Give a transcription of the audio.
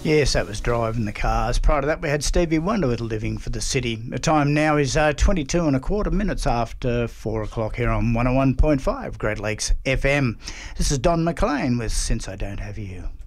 Yes, that was Driving the Cars. Prior to that, we had Stevie Wonder with Living for the City. The time now is 22 and a quarter minutes after 4 o'clock here on 101.5 Great Lakes FM. This is Don McLean with Since I Don't Have You.